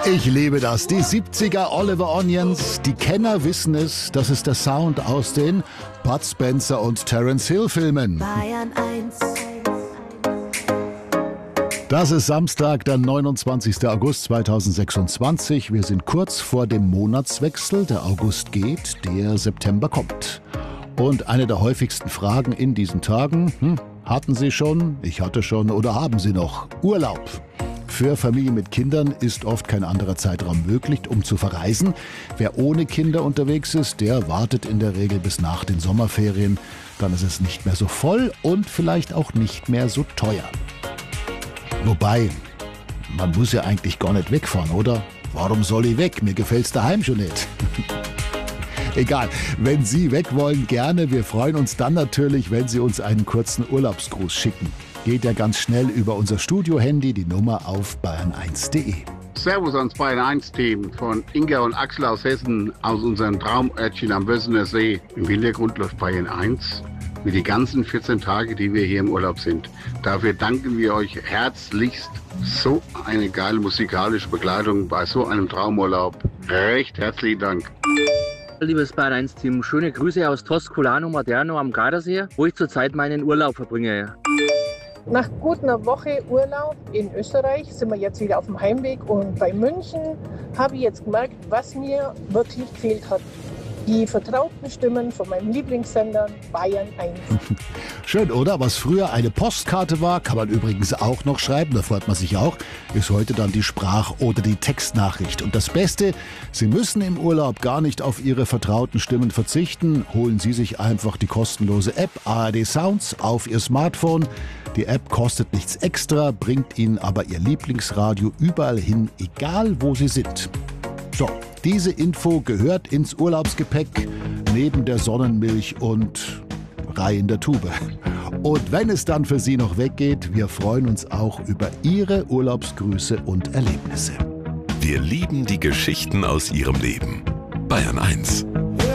Ich liebe das. Die 70er Oliver Onions. Die Kenner wissen es. Das ist der Sound aus den Bud Spencer und Terence Hill Filmen. Bayern 1. Das ist Samstag, der 29. August 2026. Wir sind kurz vor dem Monatswechsel. Der August geht, der September kommt. Und eine der häufigsten Fragen in diesen Tagen, hatten Sie schon, ich hatte schon oder haben Sie noch Urlaub? Für Familien mit Kindern ist oft kein anderer Zeitraum möglich, um zu verreisen. Wer ohne Kinder unterwegs ist, der wartet in der Regel bis nach den Sommerferien. Dann ist es nicht mehr so voll und vielleicht auch nicht mehr so teuer. Wobei, man muss ja eigentlich gar nicht wegfahren, oder? Warum soll ich weg? Mir gefällt's daheim schon nicht. Egal, wenn Sie weg wollen, gerne. Wir freuen uns dann natürlich, wenn Sie uns einen kurzen Urlaubsgruß schicken. Geht ja ganz schnell über unser Studio-Handy, die Nummer auf bayern1.de. Servus ans Bayern 1 Team von Inga und Axel aus Hessen, aus unserem Traumörtchen am Bösener See. Im Hintergrund läuft Bayern 1 mit den ganzen 14 Tage, die wir hier im Urlaub sind. Dafür danken wir euch herzlichst. So eine geile musikalische Begleitung bei so einem Traumurlaub. Recht herzlichen Dank. Liebes Bayern 1 Team, schöne Grüße aus Toscolano Maderno am Gardasee, wo ich zurzeit meinen Urlaub verbringe. Nach gut einer Woche Urlaub in Österreich sind wir jetzt wieder auf dem Heimweg und bei München habe ich jetzt gemerkt, was mir wirklich gefehlt hat. Die vertrauten Stimmen von meinem Lieblingssender Bayern 1. Schön, oder? Was früher eine Postkarte war, kann man übrigens auch noch schreiben, da freut man sich auch, ist heute dann die Sprach- oder die Textnachricht. Und das Beste, Sie müssen im Urlaub gar nicht auf Ihre vertrauten Stimmen verzichten. Holen Sie sich einfach die kostenlose App ARD Sounds auf Ihr Smartphone. Die App kostet nichts extra, bringt Ihnen aber Ihr Lieblingsradio überall hin, egal wo Sie sind. So, diese Info gehört ins Urlaubsgepäck, neben der Sonnenmilch und Brei in der Tube. Und wenn es dann für Sie noch weggeht, wir freuen uns auch über Ihre Urlaubsgrüße und Erlebnisse. Wir lieben die Geschichten aus Ihrem Leben. Bayern 1.